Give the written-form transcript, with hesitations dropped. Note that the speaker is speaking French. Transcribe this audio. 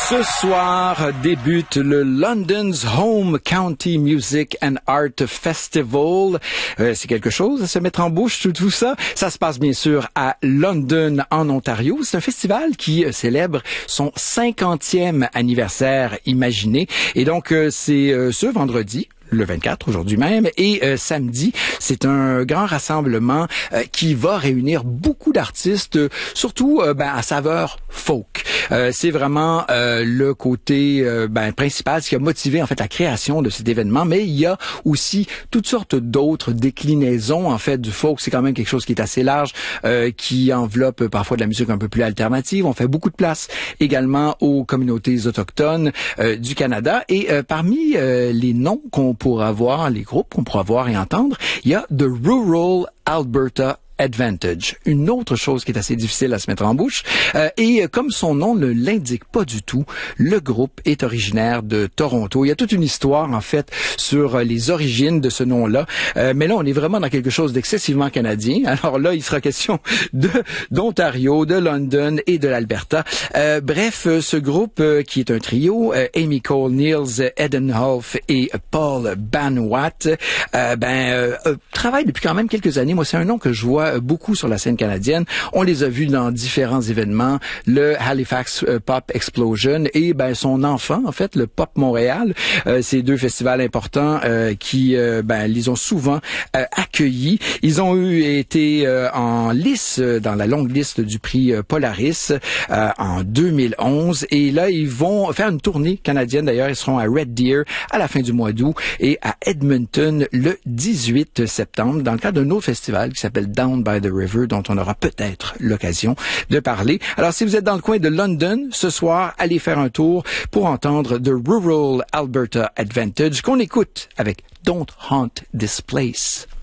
Ce soir débute le London's Home County Music and Art Festival. C'est quelque chose à se mettre en bouche, tout ça. Ça se passe bien sûr à London, en Ontario. C'est un festival qui célèbre son 50e anniversaire imaginé. Et donc, c'est ce vendredi, le 24, aujourd'hui même, et samedi, c'est un grand rassemblement qui va réunir beaucoup d'artistes, surtout à saveur folk. C'est vraiment le côté principal, ce qui a motivé en fait la création de cet événement, mais il y a aussi toutes sortes d'autres déclinaisons en fait du folk. C'est quand même quelque chose qui est assez large, qui enveloppe parfois de la musique un peu plus alternative. On fait beaucoup de place également aux communautés autochtones du Canada, et parmi les noms qu'on pourra voir, les groupes qu'on pourra voir et entendre, il y a The Rural Alberta Advantage. Une autre chose qui est assez difficile à se mettre en bouche. Et comme son nom ne l'indique pas du tout, le groupe est originaire de Toronto. Il y a toute une histoire, en fait, sur les origines de ce nom-là. Mais là, on est vraiment dans quelque chose d'excessivement canadien. Alors là, il sera question d'Ontario, de London et de l'Alberta. Bref, ce groupe qui est un trio, Amy Cole Niels, Eden Hoff et Paul Banwat, travaille depuis quand même quelques années. Moi, c'est un nom que je vois beaucoup sur la scène canadienne. On les a vus dans différents événements, le Halifax Pop Explosion et son enfant, en fait, le Pop Montréal. Ces deux festivals importants qui les ont souvent accueillis. Ils ont été en lice dans la longue liste du prix Polaris en 2011, et là ils vont faire une tournée canadienne. D'ailleurs, ils seront à Red Deer à la fin du mois d'août et à Edmonton le 18 septembre dans le cadre d'un autre festival qui s'appelle Down by the River, dont on aura peut-être l'occasion de parler. Alors, si vous êtes dans le coin de London ce soir, allez faire un tour pour entendre The Rural Alberta Advantage, qu'on écoute avec Don't Haunt This Place.